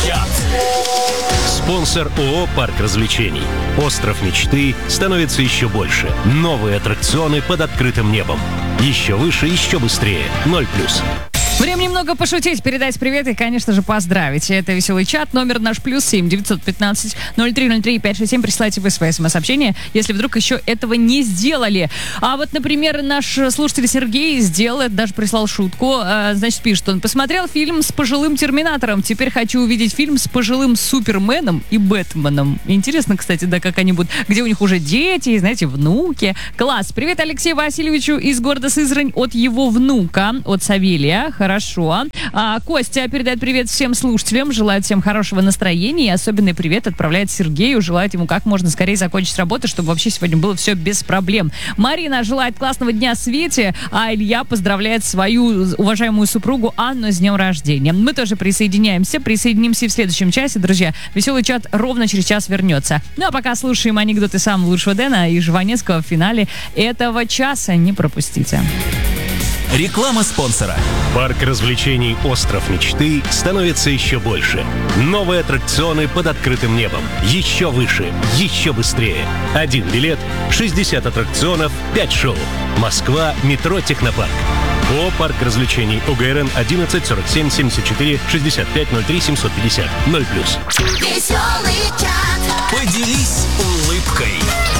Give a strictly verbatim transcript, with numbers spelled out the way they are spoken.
Чат. Спонсор ООО «Парк развлечений». Остров мечты становится еще больше. Новые аттракционы под открытым небом. Еще выше, еще быстрее. Ноль плюс. Время немного пошутить, передать привет и, конечно же, поздравить. Это веселый чат. Номер наш плюс семь девятьсот пятнадцать ноль три ноль три пять шесть семь. Присылайте вы свои смс-сообщения, если вдруг еще этого не сделали. А вот, например, наш слушатель Сергей сделал это, даже прислал шутку. Значит, пишет он: посмотрел фильм с пожилым Терминатором. Теперь хочу увидеть фильм с пожилым Суперменом и Бэтменом. Интересно, кстати, да, как они будут, где у них уже дети, знаете, внуки. Класс. Привет Алексею Васильевичу из города Сызрань от его внука, от Савелия. Хорошо. А, Костя передает привет всем слушателям, желает всем хорошего настроения и особенный привет отправляет Сергею, желает ему как можно скорее закончить работу, чтобы вообще сегодня было все без проблем. Марина желает классного дня Свете, а Илья поздравляет свою уважаемую супругу Анну с днем рождения. Мы тоже присоединяемся, присоединимся и в следующем часе, друзья. Веселый чат ровно через час вернется. Ну а пока слушаем анекдоты самого лучшего Дэна и Жванецкого в финале этого часа. Не пропустите. Реклама спонсора. Парк развлечений «Остров мечты» становится еще больше. Новые аттракционы под открытым небом. Еще выше, еще быстрее. Один билет, шестьдесят аттракционов, пять шоу. Москва, метро «Технопарк». ООО «Парк развлечений». ОГРН одиннадцать сорок семь семьдесят четыре шестьдесят пять ноль три семьсот пятьдесят. Ноль плюс. Веселый чат. Поделись улыбкой.